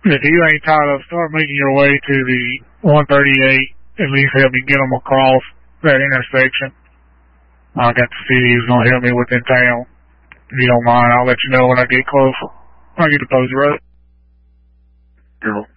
If you ain't tied up, start making your way to the 138. At least help me get them across that intersection. I got the city who's going to help me within town. If you don't mind, I'll let you know when I get close. I get to Posey Road. Girl.